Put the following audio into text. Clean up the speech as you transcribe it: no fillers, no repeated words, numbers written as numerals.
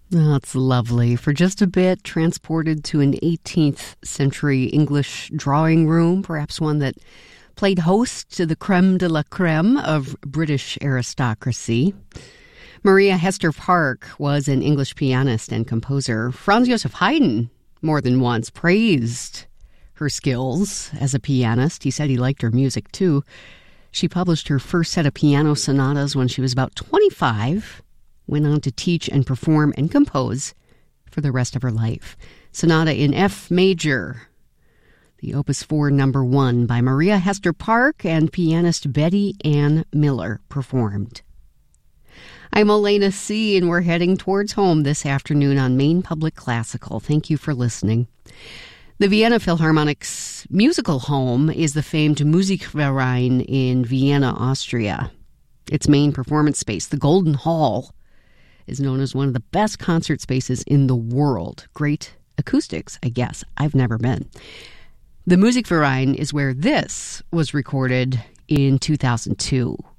Oh, it's lovely. For just a bit, transported to an 18th century English drawing room, perhaps one that played host to the creme de la creme of British aristocracy. Maria Hester Park was an English pianist and composer. Franz Joseph Haydn more than once praised her skills as a pianist. He said he liked her music, too. She published her first set of piano sonatas when she was about 25, went on to teach and perform and compose for the rest of her life. Sonata in F major, the Opus 4 number 1 by Maria Hester Park and pianist Betty Ann Miller performed. I'm Elena C., and we're heading towards home this afternoon on Maine Public Classical. Thank you for listening. The Vienna Philharmonic's musical home is the famed Musikverein in Vienna, Austria. Its main performance space, the Golden Hall, is known as one of the best concert spaces in the world. Great acoustics, I guess. I've never been. The Musikverein is where this was recorded in 2002.